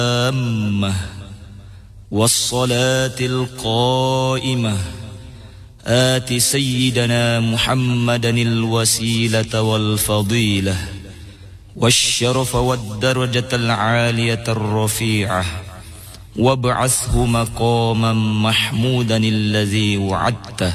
والصلاة القائمة آت سيدنا محمدا الوسيلة والفضيلة والشرف والدرجة العالية الرفيعة وابعثه مقاما محمودا الذي وعدته